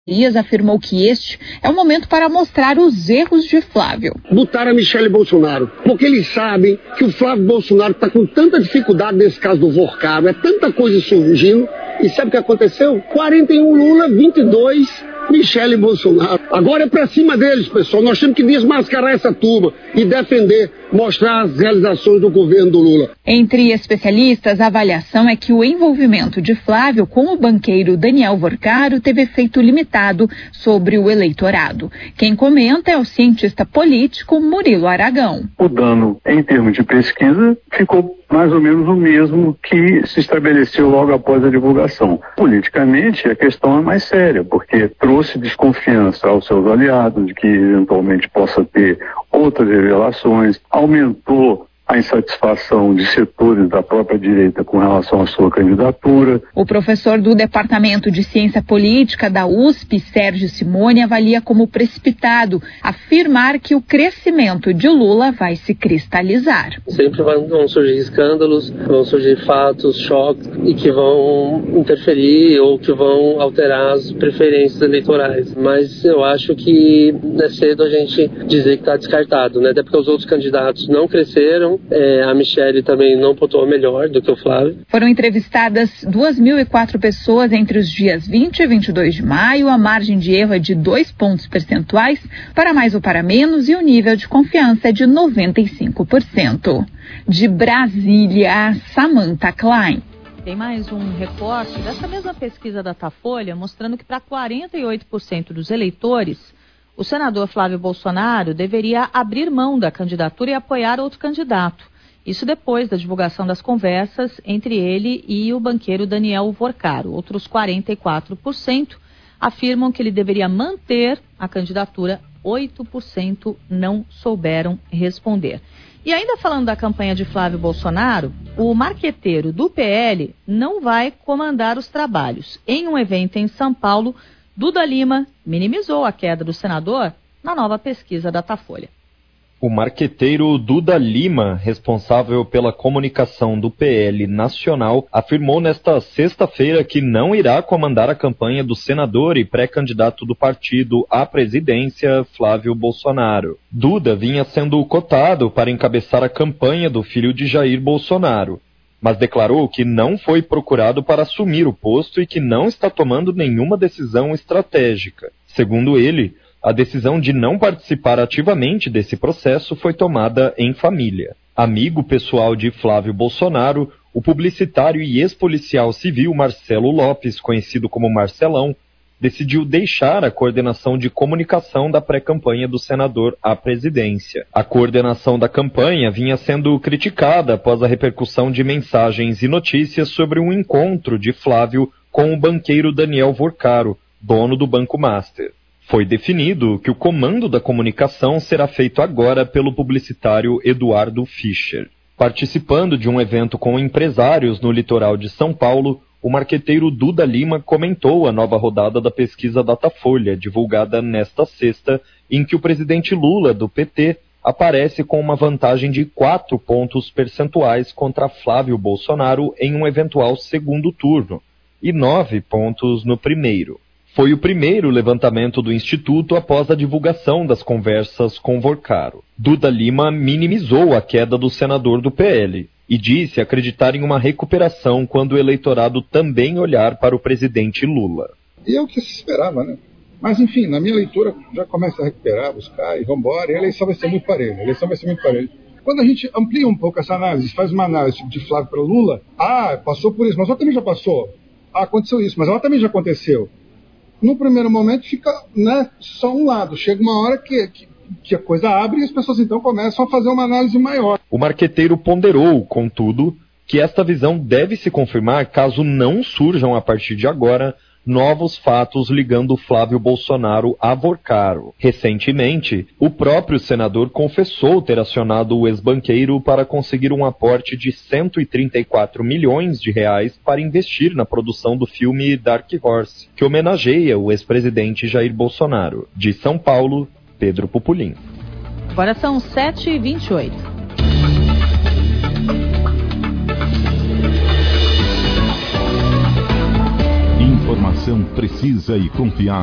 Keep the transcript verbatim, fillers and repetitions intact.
Dias afirmou que este é o momento para mostrar os erros de Flávio. Botaram a Michele Bolsonaro, porque eles sabem que o Flávio Bolsonaro está com tanta dificuldade nesse caso do Vorcaro, é tanta coisa surgindo, e sabe o que aconteceu? quarenta e um Lula, vinte e dois Michele Bolsonaro. Agora é pra cima deles, pessoal. Nós temos que desmascarar essa turma e defender, mostrar as realizações do governo do Lula. Entre especialistas, a avaliação é que o envolvimento de Flávio com o banqueiro Daniel Vorcaro teve efeito limitado sobre o eleitorado. Quem comenta é o cientista político Murilo Aragão. O dano, em termos de pesquisa, ficou mais ou menos o mesmo que se estabeleceu logo após a divulgação. Politicamente, a questão é mais séria, porque trouxe desconfiança aos seus aliados de que eventualmente possa ter outras revelações, aumentou a insatisfação de setores da própria direita com relação à sua candidatura. O professor do Departamento de Ciência Política da U S P, Sérgio Simone, avalia como precipitado afirmar que o crescimento de Lula vai se cristalizar. Sempre vão surgir escândalos, vão surgir fatos, choques, e que vão interferir ou que vão alterar as preferências eleitorais. Mas eu acho que é cedo a gente dizer que está descartado, né? Até porque os outros candidatos não cresceram. É, a Michele também não pontuou melhor do que o Flávio. Foram entrevistadas duas mil e quatro pessoas entre os dias vinte e vinte e dois de maio. A margem de erro é de dois pontos percentuais, para mais ou para menos, e o nível de confiança é de noventa e cinco por cento. De Brasília, Samantha Klein. Tem mais um recorte dessa mesma pesquisa da Datafolha, mostrando que para quarenta e oito por cento dos eleitores, o senador Flávio Bolsonaro deveria abrir mão da candidatura e apoiar outro candidato. Isso depois da divulgação das conversas entre ele e o banqueiro Daniel Vorcaro. Outros quarenta e quatro por cento afirmam que ele deveria manter a candidatura. oito por cento não souberam responder. E ainda falando da campanha de Flávio Bolsonaro, o marqueteiro do P L não vai comandar os trabalhos. Em um evento em São Paulo, Duda Lima minimizou a queda do senador na nova pesquisa da Datafolha. O marqueteiro Duda Lima, responsável pela comunicação do P L nacional, afirmou nesta sexta-feira que não irá comandar a campanha do senador e pré-candidato do partido à presidência, Flávio Bolsonaro. Duda vinha sendo cotado para encabeçar a campanha do filho de Jair Bolsonaro, mas declarou que não foi procurado para assumir o posto e que não está tomando nenhuma decisão estratégica. Segundo ele, a decisão de não participar ativamente desse processo foi tomada em família. Amigo pessoal de Flávio Bolsonaro, o publicitário e ex-policial civil Marcelo Lopes, conhecido como Marcelão, decidiu deixar a coordenação de comunicação da pré-campanha do senador à presidência. A coordenação da campanha vinha sendo criticada após a repercussão de mensagens e notícias sobre um encontro de Flávio com o banqueiro Daniel Vorcaro, dono do Banco Master. Foi definido que o comando da comunicação será feito agora pelo publicitário Eduardo Fischer. Participando de um evento com empresários no litoral de São Paulo, o marqueteiro Duda Lima comentou a nova rodada da pesquisa Datafolha, divulgada nesta sexta, em que o presidente Lula, do P T, aparece com uma vantagem de quatro pontos percentuais contra Flávio Bolsonaro em um eventual segundo turno, e nove pontos no primeiro. Foi o primeiro levantamento do Instituto após a divulgação das conversas com Vorcaro. Duda Lima minimizou a queda do senador do P L e disse acreditar em uma recuperação quando o eleitorado também olhar para o presidente Lula. E é o que se esperava, né? Mas, enfim, na minha leitura já começa a recuperar, buscar e vamos embora. E a eleição vai ser muito parelha. A eleição vai ser muito parelha. Quando a gente amplia um pouco essa análise, faz uma análise de Flávio para Lula, ah, passou por isso, mas ela também já passou. Ah, aconteceu isso, mas ela também já aconteceu. No primeiro momento fica, né, só um lado. Chega uma hora que, que, que a coisa abre e as pessoas então começam a fazer uma análise maior. O marqueteiro ponderou, contudo, que esta visão deve se confirmar caso não surjam a partir de agora novos fatos ligando Flávio Bolsonaro a Vorcaro. Recentemente, o próprio senador confessou ter acionado o ex-banqueiro para conseguir um aporte de cento e trinta e quatro milhões de reais para investir na produção do filme Dark Horse, que homenageia o ex-presidente Jair Bolsonaro. De São Paulo, Pedro Pupulim. Agora são sete e vinte e oito. Informação precisa e confiável.